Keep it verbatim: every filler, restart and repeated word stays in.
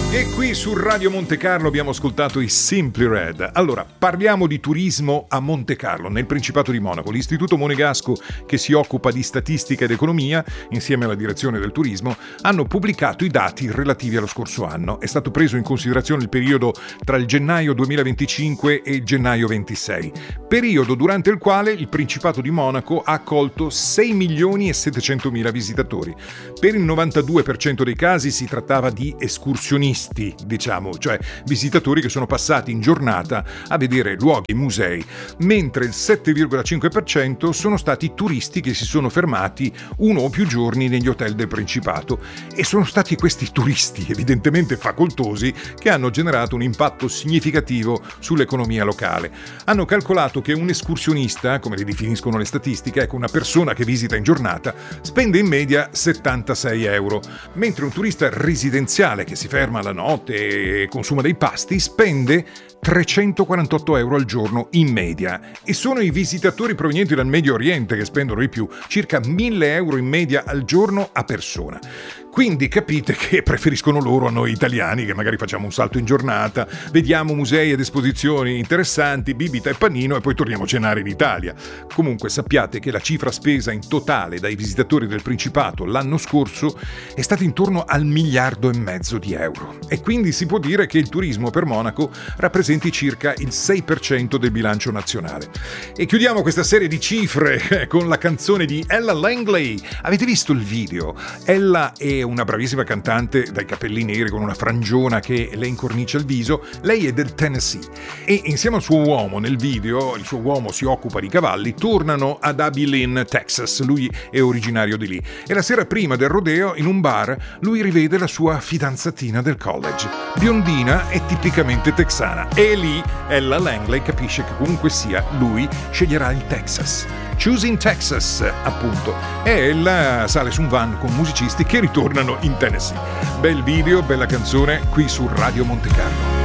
E qui su Radio Monte Carlo abbiamo ascoltato i Simply Red. Allora, parliamo di turismo a Monte Carlo, nel Principato di Monaco. L'Istituto Monegasco, che si occupa di statistica ed economia, insieme alla direzione del turismo, hanno pubblicato i dati relativi allo scorso anno. È stato preso in considerazione il periodo tra il gennaio duemilaventicinque e il gennaio ventisei, periodo durante il quale il Principato di Monaco ha accolto sei milioni e settecentomila visitatori. Per il novantadue per cento dei casi si trattava di escursionisti, diciamo, cioè visitatori che sono passati in giornata a vedere luoghi e musei, mentre il sette virgola cinque per cento sono stati turisti che si sono fermati uno o più giorni negli hotel del Principato, e sono stati questi turisti evidentemente facoltosi che hanno generato un impatto significativo sull'economia locale. Hanno calcolato che un escursionista, come le definiscono le statistiche, ecco, una persona che visita in giornata, spende in media settantasei euro, mentre un turista residenziale che si ferma alla notte e consuma dei pasti spende trecentoquarantotto euro al giorno in media, e sono i visitatori provenienti dal Medio Oriente che spendono di più, circa mille euro in media al giorno a persona. Quindi capite che preferiscono loro a noi italiani, che magari facciamo un salto in giornata, vediamo musei ed esposizioni interessanti, bibita e panino e poi torniamo a cenare in Italia. Comunque sappiate che la cifra spesa in totale dai visitatori del Principato l'anno scorso è stata intorno al miliardo e mezzo di euro, e quindi si può dire che il turismo per Monaco rappresenti circa il sei per cento del bilancio nazionale. E chiudiamo questa serie di cifre con la canzone di Ella Langley. Avete visto il video? Ella è una bravissima cantante dai capelli neri con una frangiona che le incornicia il viso. Lei è del Tennessee e insieme al suo uomo nel video, il suo uomo si occupa di cavalli, tornano ad Abilene, Texas. Lui è originario di lì, e la sera prima del rodeo in un bar lui rivede la sua fidanzatina del college, biondina e tipicamente texana, e lì Ella Langley capisce che comunque sia lui sceglierà il Texas. Choosing Texas, appunto. E ella sale su un van con musicisti che ritornano in Tennessee. Bel video, bella canzone qui su Radio Monte Carlo.